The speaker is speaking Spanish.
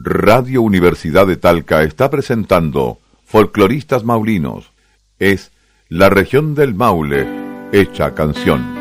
Radio Universidad de Talca está presentando Folcloristas Maulinos. Es la región del Maule hecha canción.